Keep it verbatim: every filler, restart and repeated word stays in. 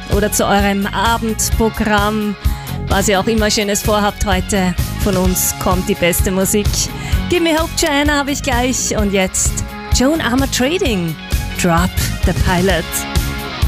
oder zu eurem Abendprogramm, was ihr auch immer Schönes vorhabt heute. Von uns kommt die beste Musik. Give Me Hope, Joanna, habe ich gleich. Und jetzt Joan Armatrading, Drop the Pilot.